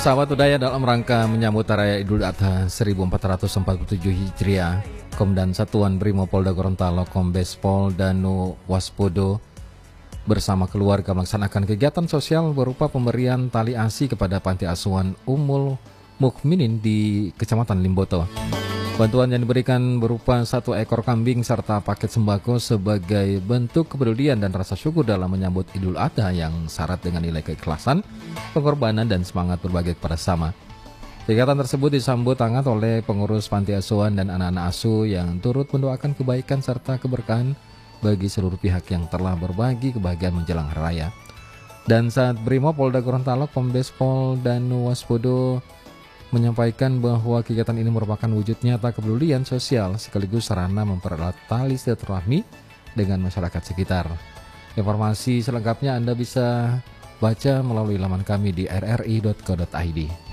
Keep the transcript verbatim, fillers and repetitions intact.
Sahabat Udaya, dalam rangka menyambut Raya Idul Adha seribu empat ratus empat puluh tujuh Hijriah, Komdan Satuan Brimob Polda Gorontalo Kombes Pol Danu Waspodo bersama keluarga melaksanakan kegiatan sosial berupa pemberian tali asi kepada panti asuhan Ummul Mukminin di Kecamatan Limboto. Bantuan yang diberikan berupa satu ekor kambing serta paket sembako sebagai bentuk kepedulian dan rasa syukur dalam menyambut Idul Adha yang syarat dengan nilai keikhlasan, pengorbanan, dan semangat berbagi kepada sama. Kegiatan tersebut disambut hangat oleh pengurus panti asuhan dan anak-anak asuh yang turut mendoakan kebaikan serta keberkahan bagi seluruh pihak yang telah berbagi kebahagiaan menjelang hari raya. Dan saat Brimob Polda Gorontalo Kombes Pol Danu Waspodo menyampaikan bahwa kegiatan ini merupakan wujud nyata kepedulian sosial sekaligus sarana mempererat tali silaturahmi dengan masyarakat sekitar. Informasi selengkapnya Anda bisa baca melalui laman kami di r r i dot co dot i d.